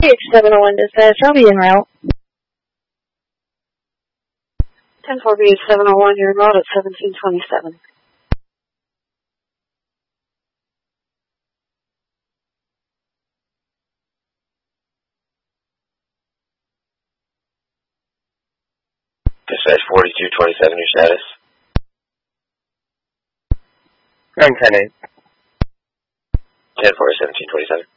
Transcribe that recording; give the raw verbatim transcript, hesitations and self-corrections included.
seven oh one dispatch, I'll be en route. ten four B H seven oh one, you're en route at seventeen twenty-seven. Dispatch forty-two twenty-seven, your status? nine ten eight. ten four seventeen twenty-seven.